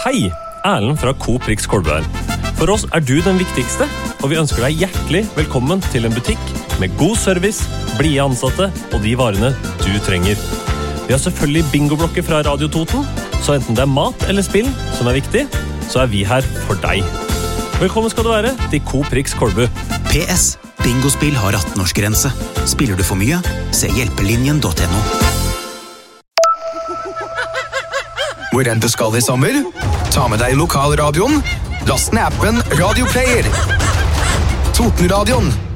Hei, Erlend fra Coop Rix Kolbu her. For oss du den viktigste, og vi ønsker deg hjertelig velkommen til en butikk med god service, blide ansatte og de varene du trenger. Vi har selvfølgelig bingoblokker fra Radio Toten, så enten det mat eller spill som viktig, så vi her for deg. Velkommen skal du være til Coop Rix Kolbu. PS. Bingospill har 18-årsgrense. Spiller du for mye? Se hjelpelinjen.no. Hvor enn du skal i sommer? Ta med deg lokalradioen. Last ned appen Radio Player. Totenradioen.